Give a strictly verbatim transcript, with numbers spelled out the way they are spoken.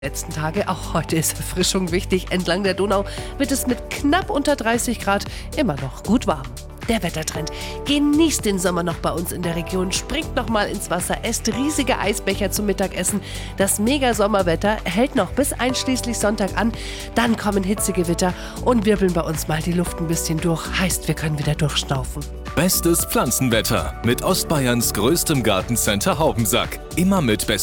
Letzten Tage, auch heute ist Erfrischung wichtig. Entlang der Donau wird es mit knapp unter dreißig Grad immer noch gut warm. Der Wettertrend. Genießt den Sommer noch bei uns in der Region, springt noch mal ins Wasser, esst riesige Eisbecher zum Mittagessen. Das Mega-Sommerwetter hält noch bis einschließlich Sonntag an. Dann kommen Hitzegewitter und wirbeln bei uns mal die Luft ein bisschen durch. Heißt, wir können wieder durchschnaufen. Bestes Pflanzenwetter mit Ostbayerns größtem Gartencenter Haubensack. Immer mit bestem